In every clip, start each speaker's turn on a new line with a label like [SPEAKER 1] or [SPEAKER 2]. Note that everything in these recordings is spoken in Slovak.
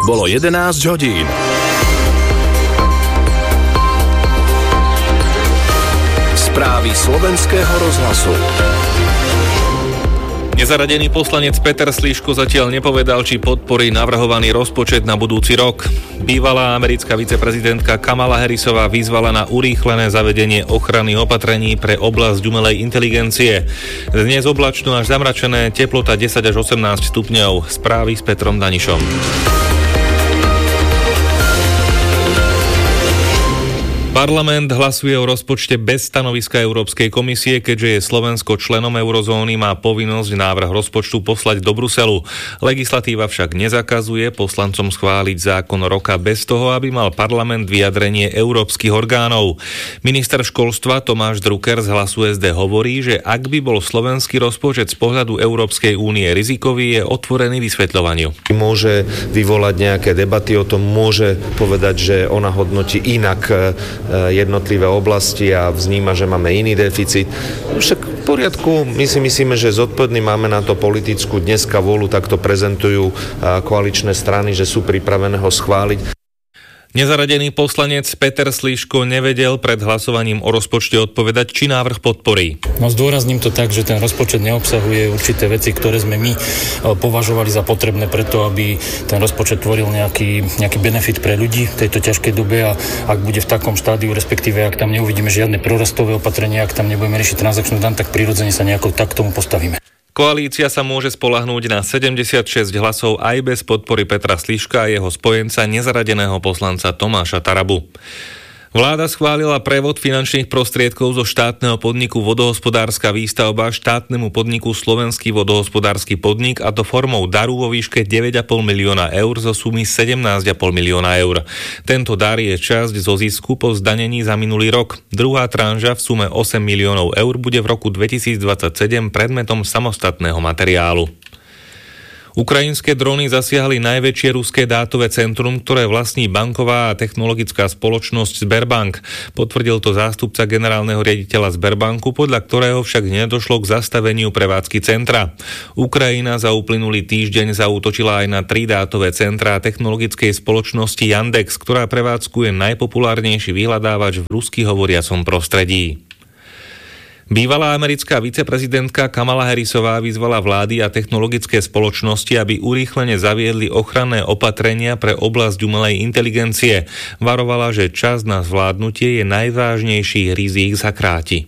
[SPEAKER 1] Bolo 11 hodín. Správy slovenského rozhlasu.
[SPEAKER 2] Nezaradený poslanec Peter Sliško zatiaľ nepovedal, či podporí navrhovaný rozpočet na budúci rok. Bývalá americká viceprezidentka Kamala Harrisová vyzvala na urýchlené zavedenie ochranných opatrení pre oblasť umelej inteligencie. Dnes oblačno až zamračené, teplota 10 až 18 stupňov. Správy s Petrom Danišom. Parlament hlasuje o rozpočte bez stanoviska Európskej komisie, keďže je Slovensko členom eurozóny, má povinnosť návrh rozpočtu poslať do Bruselu. Legislatíva však nezakazuje poslancom schváliť zákon roka bez toho, aby mal parlament vyjadrenie európskych orgánov. Minister školstva Tomáš Drucker z Hlasu SD hovorí, že ak by bol slovenský rozpočet z pohľadu Európskej únie rizikový, je otvorený vysvetľovaniu.
[SPEAKER 3] Môže vyvolať nejaké debaty o tom, môže povedať, že ona hodnotí inak jednotlivé oblasti a vzníma, že máme iný deficit. Však v poriadku, my si myslíme, že zodpovední máme na to politickú dneska vôľu, takto prezentujú koaličné strany, že sú pripravené ho schváliť.
[SPEAKER 2] Nezaradený poslanec Peter Sliško nevedel pred hlasovaním o rozpočte odpovedať, či návrh podporí.
[SPEAKER 4] No zdôrazním to tak, že ten rozpočet neobsahuje určité veci, ktoré sme my považovali za potrebné preto, aby ten rozpočet tvoril nejaký benefit pre ľudí v tejto ťažkej dobe a ak bude v takom štádiu, respektíve ak tam neuvidíme žiadne prorastové opatrenia, ak tam nebudeme riešiť transakčnú daň, tak prirodzene sa nejako tak tomu postavíme.
[SPEAKER 2] Koalícia sa môže spoľahnúť na 76 hlasov aj bez podpory Petra Sliška a jeho spojenca nezaradeného poslanca Tomáša Tarabu. Vláda schválila prevod finančných prostriedkov zo štátneho podniku Vodohospodárska výstavba štátnemu podniku Slovenský vodohospodársky podnik, a to formou daru vo výške 9,5 milióna eur zo sumy 17,5 milióna eur. Tento dar je časť zo zisku po zdanení za minulý rok. Druhá tranža v sume 8 miliónov eur bude v roku 2027 predmetom samostatného materiálu. Ukrajinské drony zasiahli najväčšie ruské dátové centrum, ktoré vlastní banková a technologická spoločnosť Sberbank. Potvrdil to zástupca generálneho riaditeľa Sberbanku, podľa ktorého však nedošlo k zastaveniu prevádzky centra. Ukrajina za uplynulý týždeň zaútočila aj na 3 dátové centrá technologickej spoločnosti Yandex, ktorá prevádzkuje najpopulárnejší vyhľadávač v rusky hovoriacom prostredí. Bývalá americká viceprezidentka Kamala Harrisová vyzvala vlády a technologické spoločnosti, aby urýchlene zaviedli ochranné opatrenia pre oblasť umelej inteligencie. Varovala, že čas na zvládnutie je najvážnejších rizík sa kráti.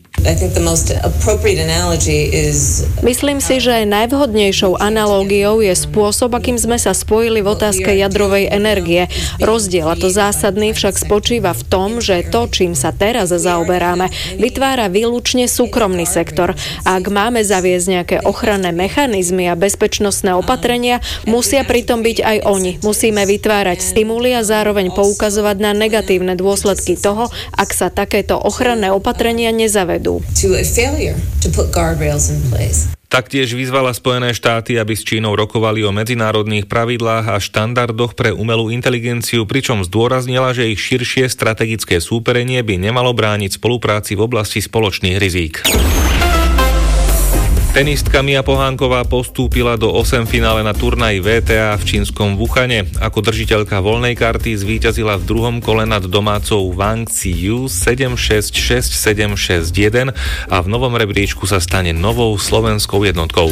[SPEAKER 5] Myslím si, že najvhodnejšou analógiou je spôsob, akým sme sa spojili v otázke jadrovej energie. Rozdiel, a to zásadný, však spočíva v tom, že to, čím sa teraz zaoberáme, vytvára výlučne súkromný sektor. A ak máme zaviesť nejaké ochranné mechanizmy a bezpečnostné opatrenia, musia pritom byť aj oni. Musíme vytvárať stimuly a zároveň poukazovať na negatívne dôsledky toho, ak sa takéto ochranné opatrenia nezavedú.
[SPEAKER 2] Taktiež vyzvala Spojené štáty, aby s Čínou rokovali o medzinárodných pravidlách a štandardoch pre umelú inteligenciu, pričom zdôraznila, že ich širšie strategické súperenie by nemalo brániť spolupráci v oblasti spoločných rizík. Tenistka Mia Pohánková postúpila do 8 finále na turnaji WTA v čínskom Wuhane. Ako držiteľka voľnej karty zvíťazila v druhom kole nad domácou Wang Xiyu 7-6, 6-7, 6-1 a v novom rebríčku sa stane novou slovenskou jednotkou.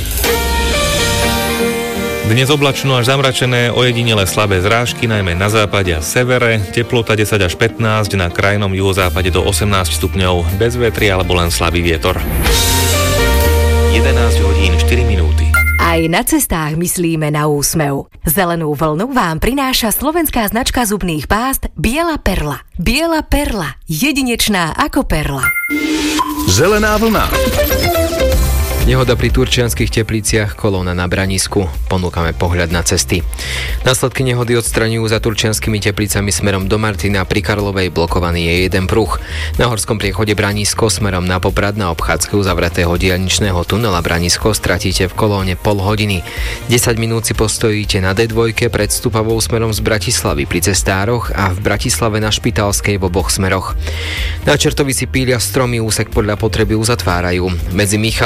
[SPEAKER 2] Dnes oblačno až zamračené, ojedinele slabé zrážky, najmä na západe a severe, teplota 10 až 15, na krajnom juhozápade do 18 stupňov, bez vetria alebo len slabý vietor. 11 hodín 4 minúty.
[SPEAKER 6] Aj na cestách myslíme na úsmev. Zelenú vlnu vám prináša slovenská značka zubných pást Biela perla. Biela perla. Jedinečná ako perla.
[SPEAKER 1] Zelená vlna.
[SPEAKER 7] Nehoda pri Turčianskych Tepliciach, kolóna na Branisku. Ponúkame pohľad na cesty. Následky nehody odstraňujú za Turčianskými Teplicami smerom do Martina, pri Karlovej blokovaný je jeden pruh. Na horskom priechode Branisko smerom na Poprad na obchádzke uzavretého diaľničného tunela Branisko stratíte v kolóne pol hodiny. 10 minút si postojíte na D2 pred Stupavou smerom z Bratislavy pri cestároch a v Bratislave na Špitálskej v oboch smeroch. Na Čertovici pília stromy, úsek podľa potreby uzatvárajú. Medzi Michalovou a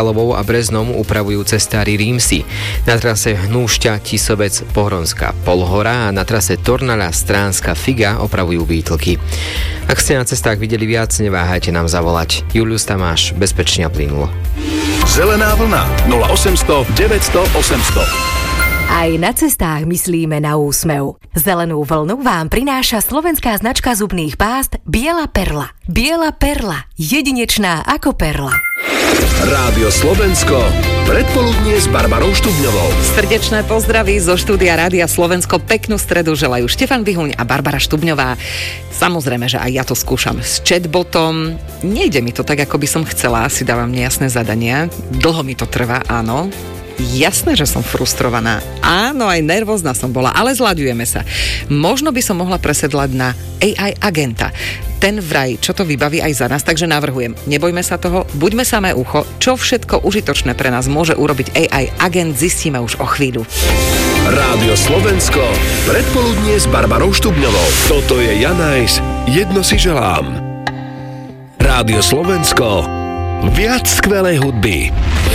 [SPEAKER 7] Breznom upravujú cestári Rímsy. Na trase Hnúšťa, Tisovec, Pohronská Polhora a na trase Tornala, Stránska Figa opravujú výtlky. Ak ste na cestách videli viac, neváhajte nám zavolať. Julius Tamáš, bezpečne a plynulo.
[SPEAKER 1] Zelená vlna 0800 900 800.
[SPEAKER 6] Aj na cestách myslíme na úsmev. Zelenú vlnu vám prináša slovenská značka zubných pást Biela Perla. Biela Perla, jedinečná ako perla.
[SPEAKER 1] Rádio Slovensko, predpoludnie s Barbarou Štubňovou.
[SPEAKER 8] Srdečné pozdravy zo štúdia Rádia Slovensko. Peknú stredu želajú Štefan Bihuň a Barbara Štubňová. Samozrejme, že aj ja to skúšam s chatbotom. Nejde mi to tak, ako by som chcela, si dávam nejasné zadania. Dlho mi to trvá, áno. Jasné, že som frustrovaná. Áno, aj nervózna som bola, ale zľaďujeme sa. Možno by som mohla presedlať na AI agenta. Ten vraj, čo to vybaví aj za nás, takže navrhujem. Nebojme sa toho, buďme samé ucho. Čo všetko užitočné pre nás môže urobiť AI agent, zistíme už o chvíľu.
[SPEAKER 1] Rádio Slovensko, predpoludnie s Barbarou Štubňovou. Toto je Janajs, jedno si želám. Rádio Slovensko, viac skvelej hudby.